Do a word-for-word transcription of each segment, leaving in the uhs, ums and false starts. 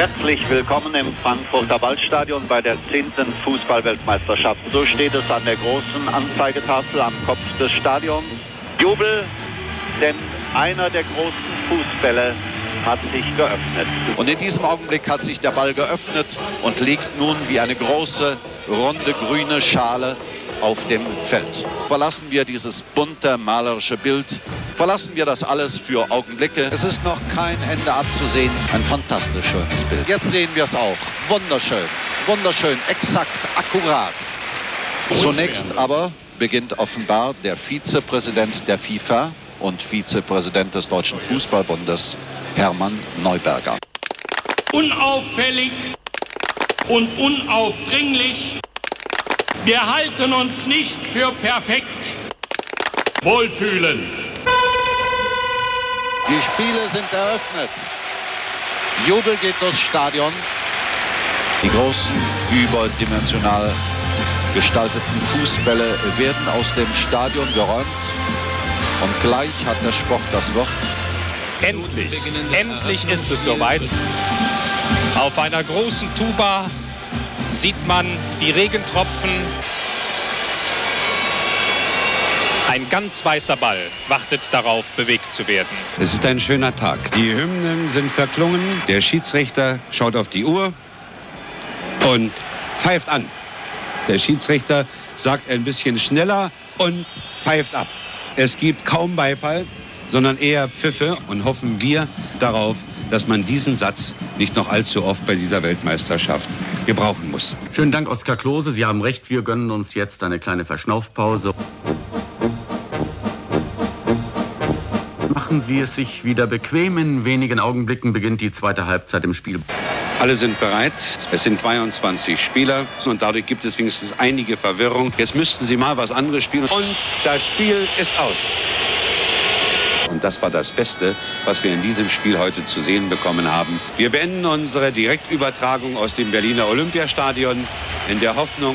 Herzlich willkommen im Frankfurter Waldstadion bei der zehnten Fußball-Weltmeisterschaft. So steht es an der großen Anzeigetafel am Kopf des Stadions. Jubel, denn einer der großen Fußbälle hat sich geöffnet. Und in diesem Augenblick hat sich der Ball geöffnet und liegt nun wie eine große, runde, grüne Schale auf dem Feld. Verlassen wir dieses bunte, malerische Bild, verlassen wir das alles für Augenblicke. Es ist noch kein Ende abzusehen. Ein fantastisch schönes Bild. Jetzt sehen wir es auch. Wunderschön, wunderschön, exakt, akkurat. Zunächst aber beginnt offenbar der Vizepräsident der FIFA und Vizepräsident des Deutschen Fußballbundes, Hermann Neuberger. Unauffällig und unaufdringlich. Wir halten uns nicht für perfekt. Wohlfühlen. Die Spiele sind eröffnet. Jubel geht durchs Stadion. Die großen, überdimensional gestalteten Fußbälle werden aus dem Stadion geräumt. Und gleich hat der Sport das Wort. Endlich, endlich ist es soweit. Auf einer großen Tuba sieht man die Regentropfen. Ein ganz weißer Ball wartet darauf, bewegt zu werden. Es ist ein schöner Tag. Die Hymnen sind verklungen. Der Schiedsrichter schaut auf die Uhr und pfeift an. Der Schiedsrichter sagt ein bisschen schneller und pfeift ab. Es gibt kaum Beifall, sondern eher Pfiffe, und hoffen wir darauf, dass man diesen Satz nicht noch allzu oft bei dieser Weltmeisterschaft gebrauchen muss. Schönen Dank, Oskar Klose. Sie haben recht, wir gönnen uns jetzt eine kleine Verschnaufpause. Machen Sie es sich wieder bequem. In wenigen Augenblicken beginnt die zweite Halbzeit im Spiel. Alle sind bereit. Es sind zweiundzwanzig Spieler und dadurch gibt es wenigstens einige Verwirrung. Jetzt müssten Sie mal was anderes spielen und das Spiel ist aus. Und das war das Beste, was wir in diesem Spiel heute zu sehen bekommen haben. Wir beenden unsere Direktübertragung aus dem Berliner Olympiastadion in der Hoffnung.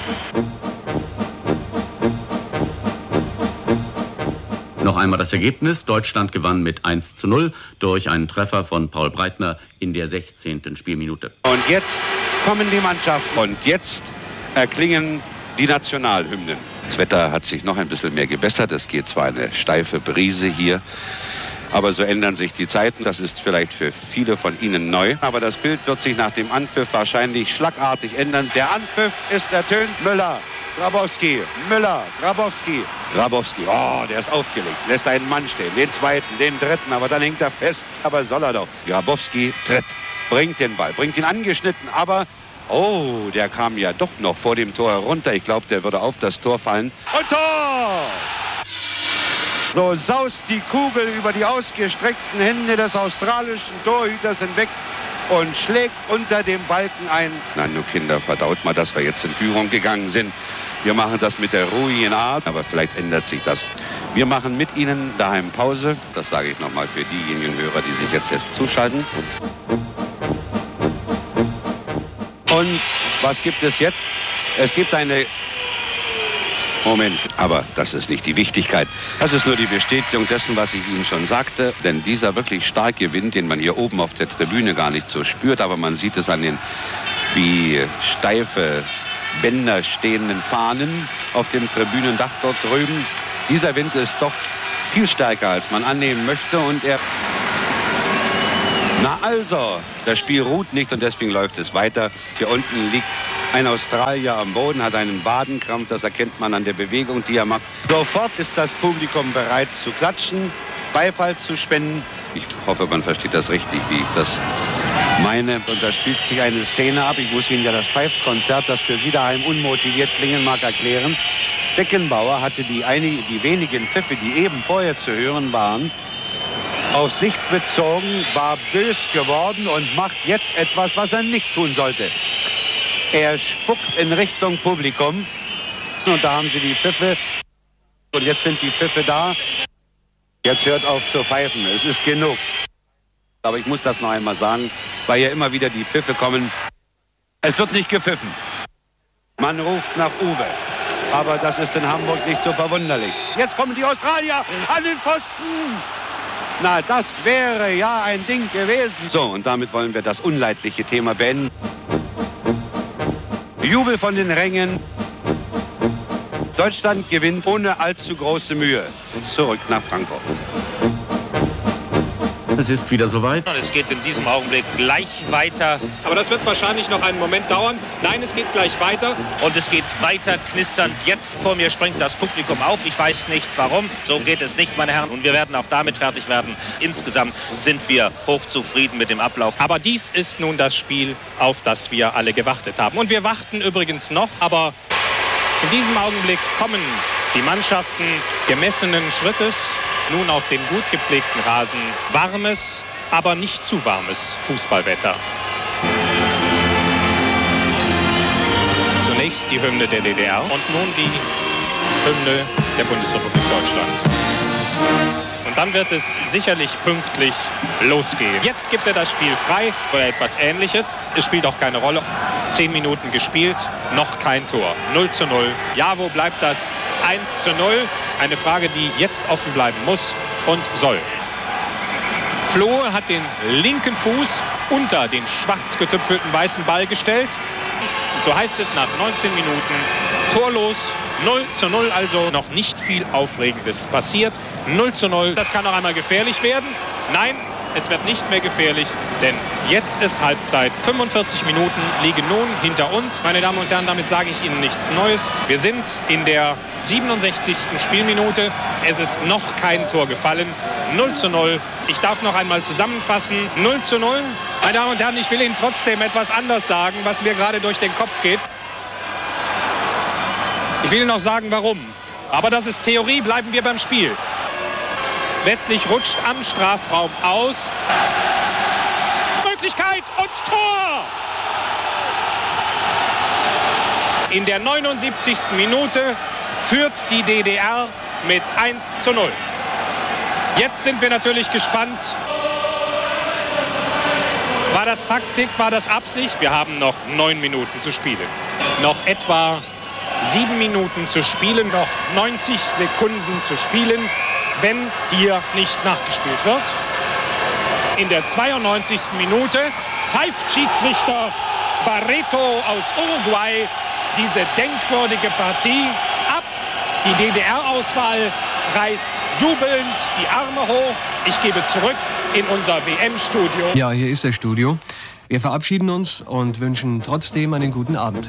Noch einmal das Ergebnis. Deutschland gewann mit eins zu null durch einen Treffer von Paul Breitner in der sechzehnten Spielminute. Und jetzt kommen die Mannschaften und jetzt erklingen die Nationalhymnen. Das Wetter hat sich noch ein bisschen mehr gebessert. Es geht zwar eine steife Brise hier, aber so ändern sich die Zeiten. Das ist vielleicht für viele von Ihnen neu. Aber das Bild wird sich nach dem Anpfiff wahrscheinlich schlagartig ändern. Der Anpfiff ist ertönt. Müller, Grabowski, Müller, Grabowski. Grabowski, oh, der ist aufgelegt. Lässt einen Mann stehen, den zweiten, den dritten, aber dann hängt er fest. Aber soll er doch. Grabowski tritt, bringt den Ball, bringt ihn angeschnitten, aber oh, der kam ja doch noch vor dem Tor herunter. Ich glaube, der würde auf das Tor fallen. Und Tor! So saust die Kugel über die ausgestreckten Hände des australischen Torhüters hinweg und schlägt unter dem Balken ein. Na, nur Kinder, verdaut mal, dass wir jetzt in Führung gegangen sind. Wir machen das mit der ruhigen Art, aber vielleicht ändert sich das. Wir machen mit Ihnen daheim Pause. Das sage ich nochmal für diejenigen Hörer, die sich jetzt erst zuschalten. Und was gibt es jetzt? Es gibt eine... Moment, aber das ist nicht die Wichtigkeit. Das ist nur die Bestätigung dessen, was ich Ihnen schon sagte. Denn dieser wirklich starke Wind, den man hier oben auf der Tribüne gar nicht so spürt, aber man sieht es an den wie steife Bänder stehenden Fahnen auf dem Tribünendach dort drüben. Dieser Wind ist doch viel stärker, als man annehmen möchte, und er... Na also, das Spiel ruht nicht und deswegen läuft es weiter. Hier unten liegt ein Australier am Boden, hat einen Wadenkrampf, das erkennt man an der Bewegung, die er macht. Sofort ist das Publikum bereit zu klatschen, Beifall zu spenden. Ich hoffe, man versteht das richtig, wie ich das meine. Und da spielt sich eine Szene ab. Ich muss Ihnen ja das Pfeifkonzert, das für Sie daheim unmotiviert klingen mag, erklären. Beckenbauer hatte die, einige, die wenigen Pfiffe, die eben vorher zu hören waren, auf sich bezogen, war bös geworden und macht jetzt etwas, was er nicht tun sollte. Er spuckt in Richtung Publikum und da haben Sie die Pfiffe und jetzt sind die Pfiffe da. Jetzt hört auf zu pfeifen, es ist genug. Aber ich muss das noch einmal sagen, weil ja immer wieder die Pfiffe kommen. Es wird nicht gepfiffen. Man ruft nach Uwe. Aber das ist in Hamburg nicht so verwunderlich. Jetzt kommen die Australier an den Pfosten. Na, das wäre ja ein Ding gewesen. So, und damit wollen wir das unleidliche Thema beenden. Jubel von den Rängen. Deutschland gewinnt ohne allzu große Mühe. Zurück nach Frankfurt. Es ist wieder soweit. Es geht in diesem Augenblick gleich weiter. Aber das wird wahrscheinlich noch einen Moment dauern. Nein, es geht gleich weiter. Und es geht weiter knisternd. Jetzt vor mir springt das Publikum auf. Ich weiß nicht warum. So geht es nicht, meine Herren. Und wir werden auch damit fertig werden. Insgesamt sind wir hochzufrieden mit dem Ablauf. Aber dies ist nun das Spiel, auf das wir alle gewartet haben. Und wir warten übrigens noch. Aber in diesem Augenblick kommen die Mannschaften gemessenen Schrittes nun auf den gut gepflegten Rasen. Warmes, aber nicht zu warmes Fußballwetter. Zunächst die Hymne der D D R und nun die Hymne der Bundesrepublik Deutschland. Und dann wird es sicherlich pünktlich losgehen. Jetzt gibt er das Spiel frei oder etwas Ähnliches. Es spielt auch keine Rolle. Zehn Minuten gespielt, noch kein Tor. null zu null. Ja, wo bleibt das eins zu null? Eine Frage, die jetzt offen bleiben muss und soll. Flohe hat den linken Fuß unter den schwarz getüpfelten weißen Ball gestellt. So heißt es nach neunzehn Minuten torlos. null zu null, also noch nicht viel Aufregendes passiert. null zu null, das kann noch einmal gefährlich werden. Nein, es wird nicht mehr gefährlich, denn jetzt ist Halbzeit. fünfundvierzig Minuten liegen nun hinter uns. Meine Damen und Herren, damit sage ich Ihnen nichts Neues. Wir sind in der siebenundsechzigsten Spielminute. Es ist noch kein Tor gefallen. null zu null. Ich darf noch einmal zusammenfassen. null zu null. Meine Damen und Herren, ich will Ihnen trotzdem etwas anders sagen, was mir gerade durch den Kopf geht. Ich will Ihnen noch sagen, warum. Aber das ist Theorie, bleiben wir beim Spiel. Wetzlich rutscht am Strafraum aus. Möglichkeit und Tor! In der neunundsiebzigsten Minute führt die D D R mit eins zu null. Jetzt sind wir natürlich gespannt. War das Taktik, war das Absicht? Wir haben noch neun Minuten zu spielen. Noch etwa sieben Minuten zu spielen, noch neunzig Sekunden zu spielen, wenn hier nicht nachgespielt wird. In der zweiundneunzigsten Minute pfeift Schiedsrichter Barreto aus Uruguay diese denkwürdige Partie ab. Die D D R-Auswahl reißt jubelnd die Arme hoch. Ich gebe zurück in unser W M-Studio. Ja, hier ist das Studio. Wir verabschieden uns und wünschen trotzdem einen guten Abend.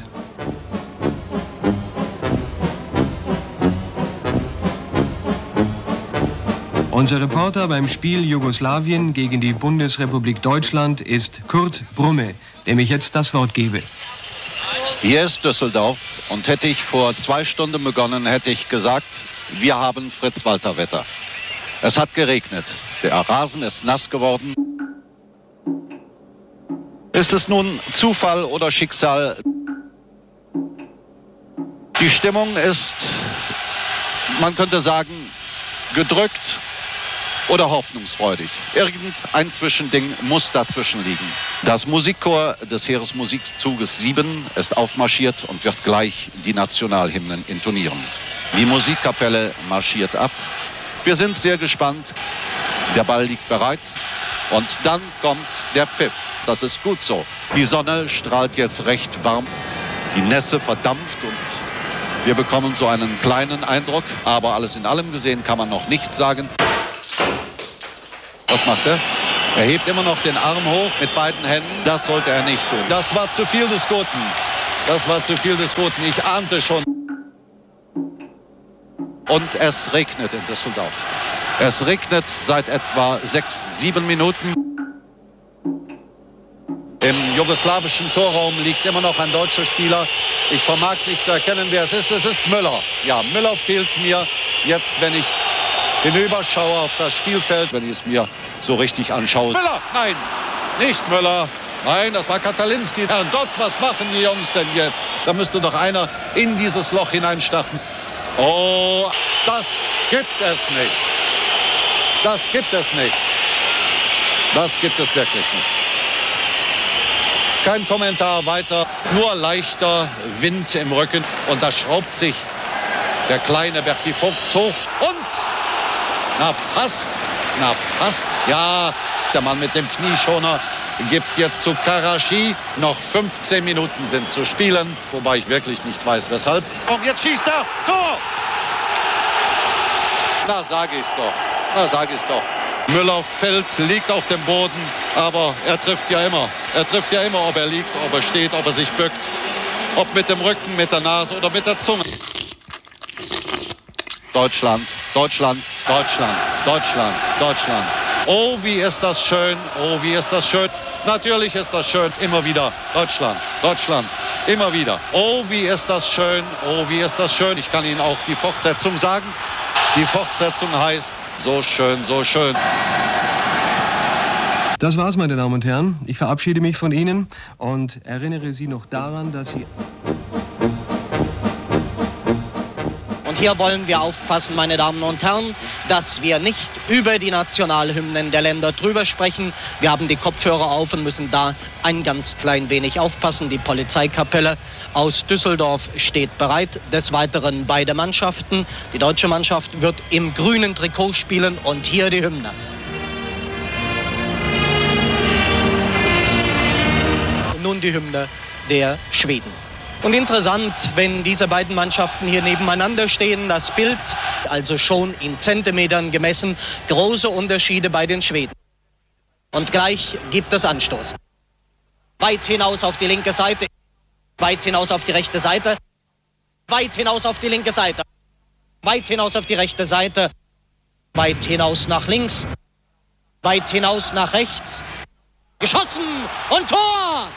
Unser Reporter beim Spiel Jugoslawien gegen die Bundesrepublik Deutschland ist Kurt Brumme, dem ich jetzt das Wort gebe. Hier ist Düsseldorf und hätte ich vor zwei Stunden begonnen, hätte ich gesagt, wir haben Fritz-Walter-Wetter. Es hat geregnet, der Rasen ist nass geworden. Ist es nun Zufall oder Schicksal? Die Stimmung ist, man könnte sagen, gedrückt oder hoffnungsfreudig. Irgendein Zwischending muss dazwischen liegen. Das Musikchor des Heeresmusikzuges sieben ist aufmarschiert und wird gleich die Nationalhymnen intonieren. Die Musikkapelle marschiert ab. Wir sind sehr gespannt. Der Ball liegt bereit. Und dann kommt der Pfiff. Das ist gut so. Die Sonne strahlt jetzt recht warm. Die Nässe verdampft und wir bekommen so einen kleinen Eindruck. Aber alles in allem gesehen kann man noch nicht sagen. Was macht er? Er hebt immer noch den Arm hoch mit beiden Händen. Das sollte er nicht tun. Das war zu viel des Guten. Das war zu viel des Guten. Ich ahnte schon. Und es regnet in Düsseldorf. Es regnet seit etwa sechs, sieben Minuten. Im jugoslawischen Torraum liegt immer noch ein deutscher Spieler. Ich vermag nicht zu erkennen, wer es ist. Es ist Müller. Ja, Müller fehlt mir jetzt, wenn ich hinüberschaue auf das Spielfeld, wenn ich es mir so richtig anschaue. Müller! Nein, nicht Müller. Nein, das war Katalinski. Herr Gott, was machen die Jungs denn jetzt? Da müsste doch einer in dieses Loch hineinstarten. Oh, das gibt es nicht. Das gibt es nicht. Das gibt es wirklich nicht. Kein Kommentar weiter, nur leichter Wind im Rücken. Und da schraubt sich der kleine Berti Vogts hoch. Und, na fast, knapp. Passt. Ja, der Mann mit dem Knieschoner gibt jetzt zu Karachi. Noch fünfzehn Minuten sind zu spielen, wobei ich wirklich nicht weiß, weshalb. Und jetzt schießt er. Tor! Na, sage ich's doch. Na, sage ich's doch. Müller fällt, liegt auf dem Boden, aber er trifft ja immer. Er trifft ja immer, ob er liegt, ob er steht, ob er sich bückt. Ob mit dem Rücken, mit der Nase oder mit der Zunge. Deutschland, Deutschland, Deutschland, Deutschland, Deutschland. Oh, wie ist das schön, oh, wie ist das schön. Natürlich ist das schön, immer wieder Deutschland, Deutschland, immer wieder. Oh, wie ist das schön, oh, wie ist das schön. Ich kann Ihnen auch die Fortsetzung sagen. Die Fortsetzung heißt so schön, so schön. Das war's, meine Damen und Herren. Ich verabschiede mich von Ihnen und erinnere Sie noch daran, dass Sie... Und hier wollen wir aufpassen, meine Damen und Herren, dass wir nicht über die Nationalhymnen der Länder drüber sprechen. Wir haben die Kopfhörer auf und müssen da ein ganz klein wenig aufpassen. Die Polizeikapelle aus Düsseldorf steht bereit. Des Weiteren beide Mannschaften. Die deutsche Mannschaft wird im grünen Trikot spielen und hier die Hymne. Und nun die Hymne der Schweden. Und interessant, wenn diese beiden Mannschaften hier nebeneinander stehen, das Bild, also schon in Zentimetern gemessen, große Unterschiede bei den Schweden. Und gleich gibt es Anstoß. Weit hinaus auf die linke Seite, weit hinaus auf die rechte Seite, weit hinaus auf die linke Seite, weit hinaus auf die rechte Seite, weit hinaus nach links, weit hinaus nach rechts, geschossen und Tor!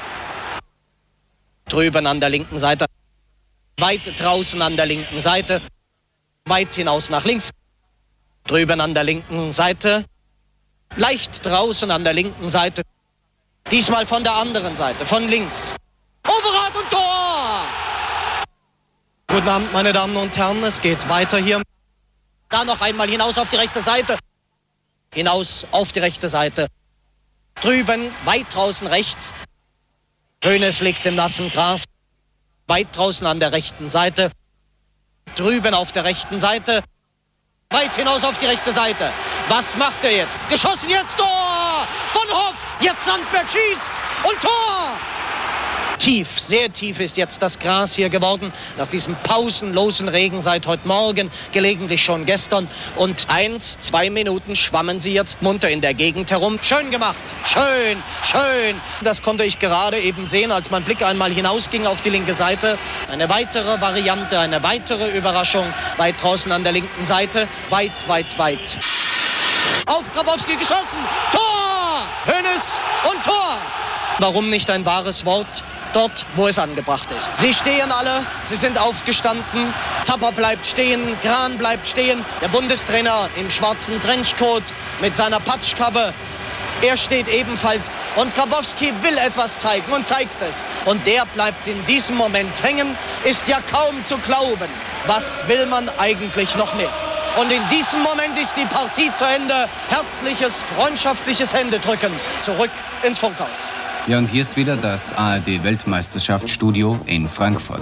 Drüben an der linken Seite, weit draußen an der linken Seite, weit hinaus nach links, drüben an der linken Seite, leicht draußen an der linken Seite, diesmal von der anderen Seite, von links. Overath und Tor! Guten Abend, meine Damen und Herren, es geht weiter hier. Da noch einmal hinaus auf die rechte Seite, hinaus auf die rechte Seite, drüben, weit draußen rechts. Hoeneß liegt im nassen Gras, weit draußen an der rechten Seite, drüben auf der rechten Seite, weit hinaus auf die rechte Seite. Was macht er jetzt? Geschossen jetzt, Tor! Von Hoff, jetzt Sandberg schießt und Tor! Tief, sehr tief ist jetzt das Gras hier geworden, nach diesem pausenlosen Regen seit heute Morgen, gelegentlich schon gestern. Und eins, zwei Minuten schwammen sie jetzt munter in der Gegend herum. Schön gemacht, schön, schön. Das konnte ich gerade eben sehen, als mein Blick einmal hinausging auf die linke Seite. Eine weitere Variante, eine weitere Überraschung, weit draußen an der linken Seite, weit, weit, weit. Auf Grabowski geschossen, Tor! Hoeneß und Tor! Warum nicht ein wahres Wort? Dort, wo es angebracht ist. Sie stehen alle, sie sind aufgestanden. Tapper bleibt stehen, Gran bleibt stehen. Der Bundestrainer im schwarzen Trenchcoat mit seiner Patschkappe. Er steht ebenfalls. Und Grabowski will etwas zeigen und zeigt es. Und der bleibt in diesem Moment hängen. Ist ja kaum zu glauben. Was will man eigentlich noch mehr? Und in diesem Moment ist die Partie zu Ende. Herzliches, freundschaftliches Händedrücken. Zurück ins Funkhaus. Ja, und hier ist wieder das A R D-Weltmeisterschaftsstudio in Frankfurt.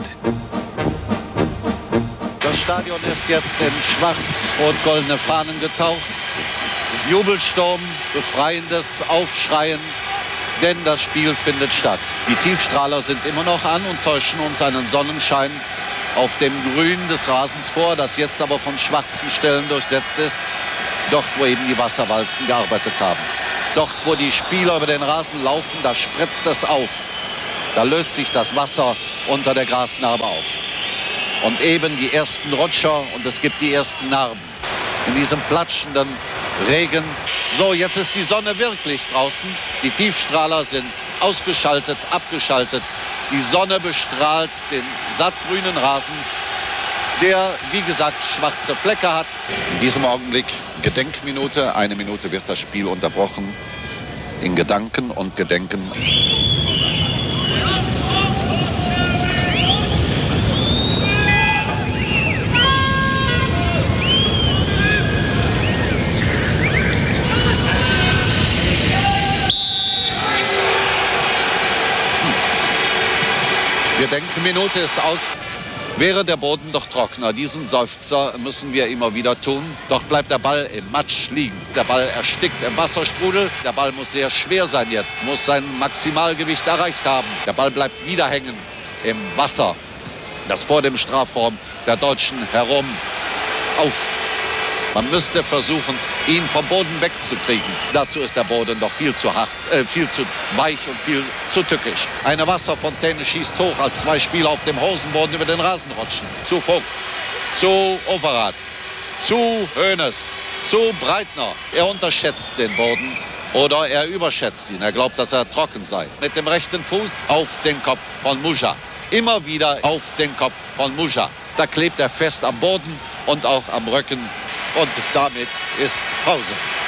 Das Stadion ist jetzt in schwarz-rot-goldene Fahnen getaucht. Jubelsturm, befreiendes Aufschreien, denn das Spiel findet statt. Die Tiefstrahler sind immer noch an und täuschen uns einen Sonnenschein auf dem Grün des Rasens vor, das jetzt aber von schwarzen Stellen durchsetzt ist, dort, wo eben die Wasserwalzen gearbeitet haben. Dort, wo die Spieler über den Rasen laufen, da spritzt es auf. Da löst sich das Wasser unter der Grasnarbe auf. Und eben die ersten Rutscher und es gibt die ersten Narben. In diesem platschenden Regen. So, jetzt ist die Sonne wirklich draußen. Die Tiefstrahler sind ausgeschaltet, abgeschaltet. Die Sonne bestrahlt den sattgrünen Rasen, der, wie gesagt, schwarze Flecke hat. In diesem Augenblick Gedenkminute. Eine Minute wird das Spiel unterbrochen. In Gedanken und Gedenken. Gedenkminute ist aus. Wäre der Boden doch trockener, diesen Seufzer müssen wir immer wieder tun. Doch bleibt der Ball im Matsch liegen. Der Ball erstickt im Wasserstrudel. Der Ball muss sehr schwer sein jetzt, muss sein Maximalgewicht erreicht haben. Der Ball bleibt wieder hängen im Wasser, das vor dem Strafraum der Deutschen herum auf. Man müsste versuchen, ihn vom Boden wegzukriegen. Dazu ist der Boden doch viel zu hart, äh, viel zu weich und viel zu tückisch. Eine Wasserfontäne schießt hoch, als zwei Spieler auf dem Hosenboden über den Rasen rutschen. Zu Vogts, zu Overath, zu Hoeneß, zu Breitner. Er unterschätzt den Boden oder er überschätzt ihn. Er glaubt, dass er trocken sei. Mit dem rechten Fuß auf den Kopf von Musa. Immer wieder auf den Kopf von Musa. Da klebt er fest am Boden und auch am Rücken. Und damit ist Pause.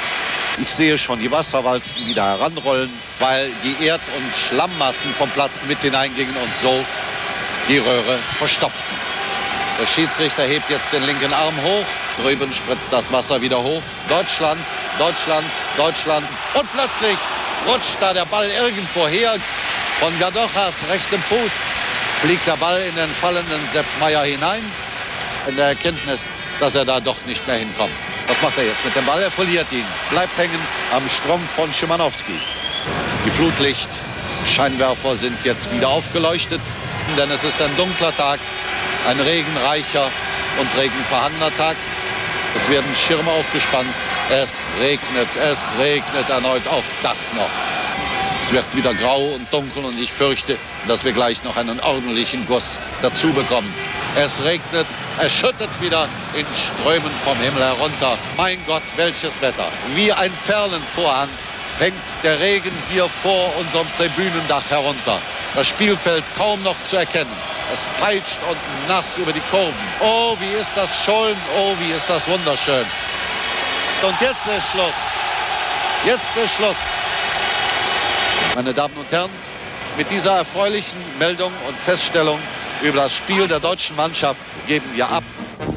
Ich sehe schon die Wasserwalzen wieder heranrollen, weil die Erd- und Schlammmassen vom Platz mit hineingingen und so die Röhre verstopften. Der Schiedsrichter hebt jetzt den linken Arm hoch. Drüben spritzt das Wasser wieder hoch. Deutschland, Deutschland, Deutschland. Und plötzlich rutscht da der Ball irgendwo her. Von Gadochas rechtem Fuß fliegt der Ball in den fallenden Sepp Maier hinein. In der Erkenntnis, dass er da doch nicht mehr hinkommt. Was macht er jetzt mit dem Ball? Er verliert ihn. Bleibt hängen am Strumpf von Szymanowski. Die Flutlichtscheinwerfer sind jetzt wieder aufgeleuchtet, denn es ist ein dunkler Tag, ein regenreicher und regenverhangener Tag. Es werden Schirme aufgespannt. Es regnet, es regnet erneut, auch das noch. Es wird wieder grau und dunkel und ich fürchte, dass wir gleich noch einen ordentlichen Guss dazu bekommen. Es regnet, es schüttet wieder in Strömen vom Himmel herunter. Mein Gott, welches Wetter. Wie ein Perlenvorhang hängt der Regen hier vor unserem Tribünendach herunter. Das Spielfeld kaum noch zu erkennen. Es peitscht und nass über die Kurven. Oh, wie ist das schön, oh, wie ist das wunderschön. Und jetzt ist Schluss. Jetzt ist Schluss. Meine Damen und Herren, mit dieser erfreulichen Meldung und Feststellung über das Spiel der deutschen Mannschaft geben wir ab.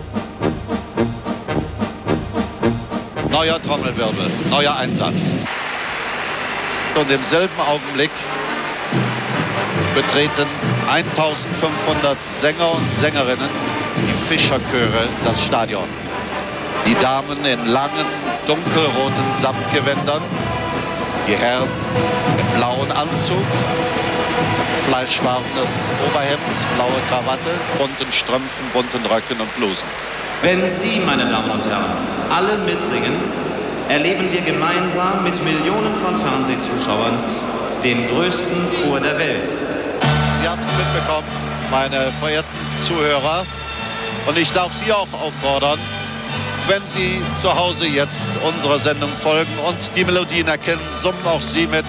Neuer Trommelwirbel, neuer Einsatz. Und im selben Augenblick betreten eintausendfünfhundert Sänger und Sängerinnen, die Fischerchöre, das Stadion. Die Damen in langen, dunkelroten Samtgewändern, die Herren im blauen Anzug, fleischfarbenes Oberhemd, blaue Krawatte, bunten Strümpfen, bunten Röcken und Blusen. Wenn Sie, meine Damen und Herren, alle mitsingen, erleben wir gemeinsam mit Millionen von Fernsehzuschauern den größten Chor der Welt. Sie haben es mitbekommen, meine verehrten Zuhörer. Und ich darf Sie auch auffordern, wenn Sie zu Hause jetzt unserer Sendung folgen und die Melodien erkennen, summen auch Sie mit.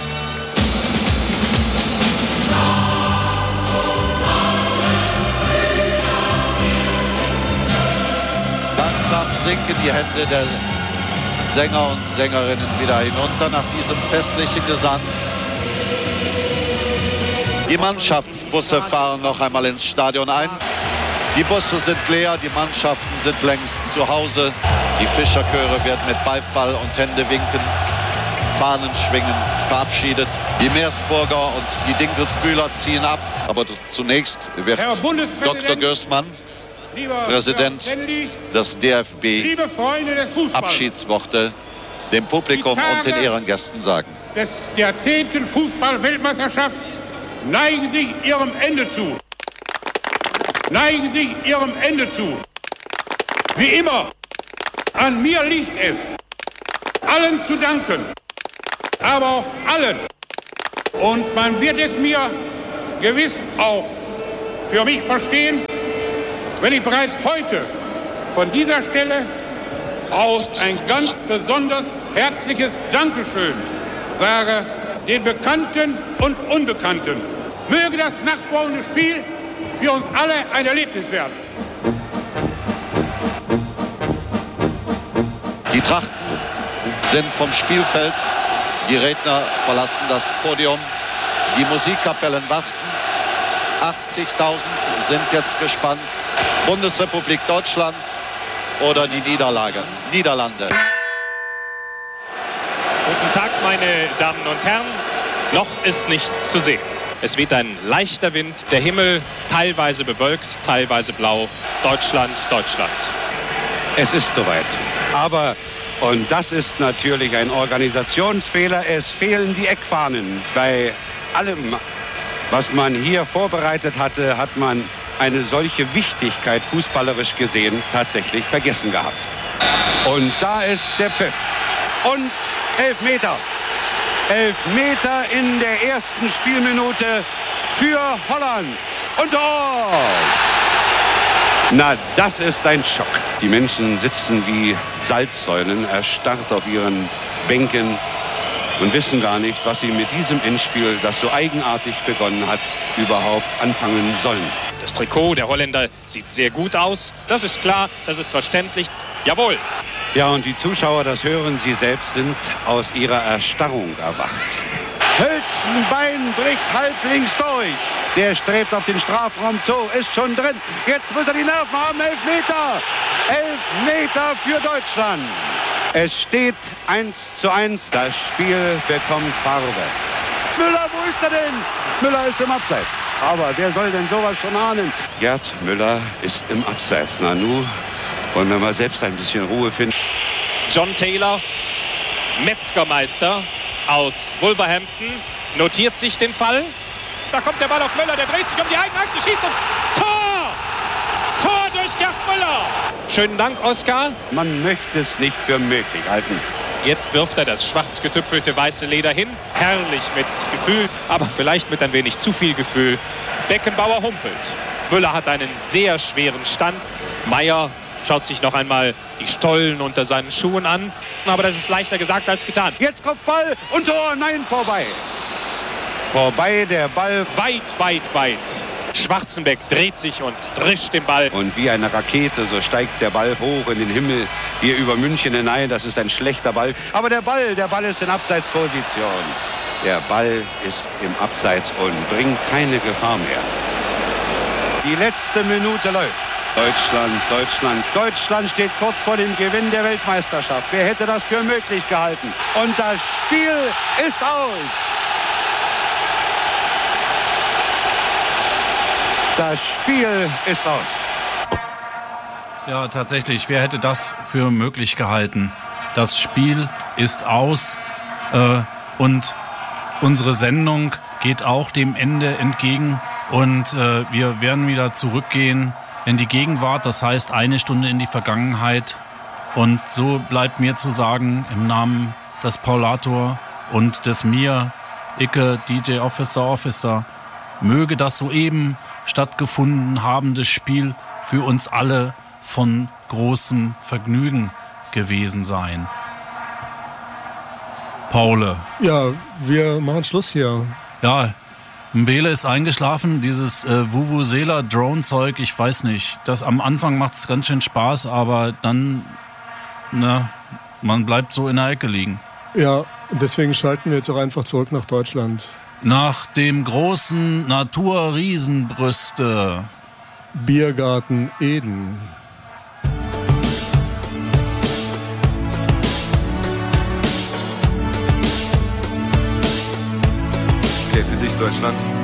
Langsam sinken die Hände der Sänger und Sängerinnen wieder hinunter nach diesem festlichen Gesang. Die Mannschaftsbusse fahren noch einmal ins Stadion ein. Die Busse sind leer, die Mannschaften sind längst zu Hause. Die Fischerchöre werden mit Beifall und Händewinken, Fahnen schwingen, verabschiedet. Die Meersburger und die Dinkelsbühler ziehen ab. Aber zunächst wird Doktor Gößmann, Präsident des D F B, Abschiedsworte dem Publikum und den Ehrengästen sagen. Des Jahrzehnten Fußball-Weltmeisterschaft neigen sich ihrem Ende zu. Neigen sich ihrem Ende zu. Wie immer, an mir liegt es, allen zu danken, aber auch allen. Und man wird es mir gewiss auch für mich verstehen, wenn ich bereits heute von dieser Stelle aus ein ganz besonders herzliches Dankeschön sage den Bekannten und Unbekannten. Möge das nachfolgende Spiel für uns alle ein Erlebnis werden. Die Trachten sind vom Spielfeld. Die Redner verlassen das Podium. Die Musikkapellen warten. achtzigtausend sind jetzt gespannt. Bundesrepublik Deutschland oder die Niederlage, Niederlande. Guten Tag, meine Damen und Herren. Noch ist nichts zu sehen. Es weht ein leichter Wind, der Himmel teilweise bewölkt, teilweise blau. Deutschland, Deutschland. Es ist soweit. Aber, und das ist natürlich ein Organisationsfehler, es fehlen die Eckfahnen. Bei allem, was man hier vorbereitet hatte, hat man eine solche Wichtigkeit fußballerisch gesehen tatsächlich vergessen gehabt. Und da ist der Pfiff. Und Elfmeter. Elfmeter in der ersten Spielminute für Holland. Und Tor! Na, das ist ein Schock. Die Menschen sitzen wie Salzsäulen, erstarrt auf ihren Bänken und wissen gar nicht, was sie mit diesem Endspiel, das so eigenartig begonnen hat, überhaupt anfangen sollen. Das Trikot der Holländer sieht sehr gut aus. Das ist klar, das ist verständlich. Jawohl. Ja, und die Zuschauer, das hören Sie selbst, sind aus ihrer Erstarrung erwacht. Hölzenbein bricht halblinks durch. Der strebt auf den Strafraum zu, ist schon drin. Jetzt muss er die Nerven haben. Elfmeter! Elfmeter für Deutschland. Es steht eins zu eins. Das Spiel bekommt Farbe. Müller, wo ist er denn? Müller ist im Abseits. Aber wer soll denn sowas schon ahnen? Gerd Müller ist im Abseits. Nanu, wollen wir mal selbst ein bisschen Ruhe finden. John Taylor, Metzgermeister aus Wolverhampton, notiert sich den Fall. Da kommt der Ball auf Müller, der dreht sich um die eigene Achse, schießt und Tor! Tor durch Gerd Müller! Schönen Dank, Oskar. Man möchte es nicht für möglich halten. Jetzt wirft er das schwarz getüpfelte weiße Leder hin. Herrlich mit Gefühl, aber vielleicht mit ein wenig zu viel Gefühl. Beckenbauer humpelt. Müller hat einen sehr schweren Stand. Meier schaut sich noch einmal die Stollen unter seinen Schuhen an. Aber das ist leichter gesagt als getan. Jetzt Kopfball und Tor, nein, vorbei. Vorbei, der Ball weit, weit, weit. Schwarzenbeck dreht sich und drischt den Ball. Und wie eine Rakete, so steigt der Ball hoch in den Himmel, hier über München hinein. Das ist ein schlechter Ball. Aber der Ball, der Ball ist in Abseitsposition. Der Ball ist im Abseits und bringt keine Gefahr mehr. Die letzte Minute läuft. Deutschland, Deutschland, Deutschland steht kurz vor dem Gewinn der Weltmeisterschaft. Wer hätte das für möglich gehalten? Und das Spiel ist aus. Das Spiel ist aus. Ja, tatsächlich. Wer hätte das für möglich gehalten? Das Spiel ist aus. Äh, und unsere Sendung geht auch dem Ende entgegen. Und äh, wir werden wieder zurückgehen in die Gegenwart. Das heißt, eine Stunde in die Vergangenheit. Und so bleibt mir zu sagen, im Namen des Paulator und des mir, Icke, D J Officer, Officer, möge das soeben stattgefunden habende Spiel für uns alle von großem Vergnügen gewesen sein. Paule. Ja, wir machen Schluss hier. Ja, Mbele ist eingeschlafen, dieses äh, Vuvuzela-Drone-Zeug, ich weiß nicht. Das, am Anfang macht es ganz schön Spaß, aber dann, na, man bleibt so in der Ecke liegen. Ja, und deswegen schalten wir jetzt auch einfach zurück nach Deutschland. Nach dem großen Naturriesenbrüste. Biergarten Eden. Okay, für dich Deutschland.